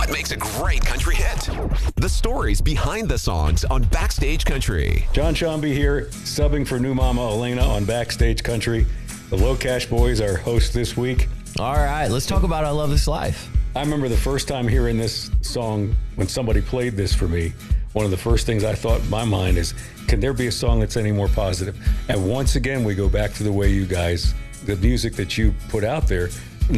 what makes a great country hit. The stories behind the songs on Backstage Country. John Shambi here, subbing for new mama Elena on Backstage Country. The Low Cash Boys are hosts this week. All right, let's talk about I Love This Life. I remember the first time hearing this song when somebody played this for me. One of the first things I thought in my mind is, can there be a song that's any more positive? And once again, we go back to the way you guys, the music that you put out there,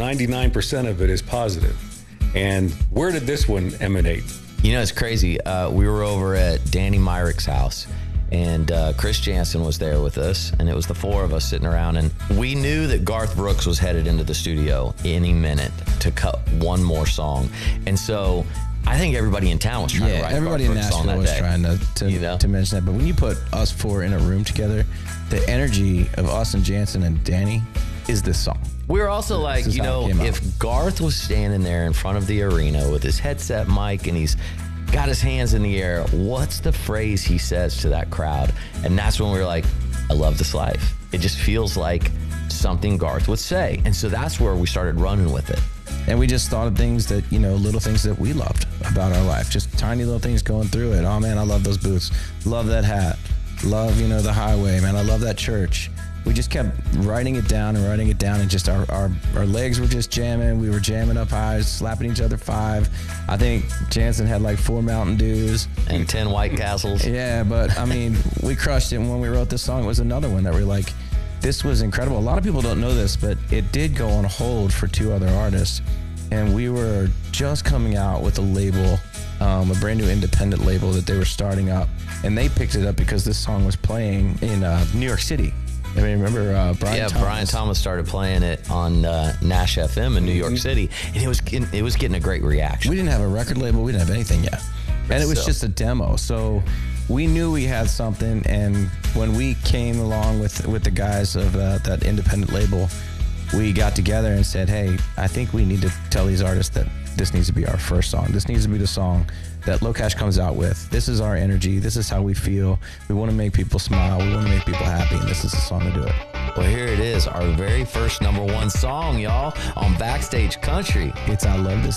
99% of it is positive. And where did this one emanate? You know, it's crazy. We were over at Danny Myrick's house, and Chris Jansen was there with us, and it was the four of us sitting around, and we knew that Garth Brooks was headed into the studio any minute to cut one more song. And so I think everybody in town was trying to write everybody Garth in Brooks song Nashville that was day. trying to mention that. But when you put us four in a room together, the energy of us and Jansen and Danny is this song. We were also like, you know, if Garth was standing there in front of the arena with his headset mic and he's got his hands in the air, what's the phrase he says to that crowd? And that's when we were like, I love this life. It just feels like something Garth would say. And so that's where we started running with it. And we just thought of things that, you know, little things that we loved about our life. Just tiny little things going through it. Oh, man, I love those boots. Love that hat. Love, you know, the highway, man. I love that church. We just kept writing it down, and just our legs were just jamming. We were jamming up high, slapping each other 5. I think Jansen had like 4 Mountain Dews. And 10 White Castles. Yeah, but I mean, we crushed it. And when we wrote this song, it was another one that we're like, this was incredible. A lot of people don't know this, but it did go on hold for 2 other artists. And we were just coming out with a label, a brand new independent label that they were starting up. And they picked it up because this song was playing in New York City. I mean, remember Brian Thomas? Brian Thomas started playing it on Nash FM in New York City, and it was getting a great reaction. We didn't have a record label. We didn't have anything yet. And it was just a demo. So we knew we had something, and when we came along with the guys of that independent label, we got together and said, hey, I think we need to tell these artists that this needs to be our first song. This needs to be the song that Low Cash comes out with. This is our energy. This is how we feel. We want to make people smile. We want to make people happy, and this is the song to do it. Well, here it is, our very first #1 song, y'all, on Backstage Country. It's I Love This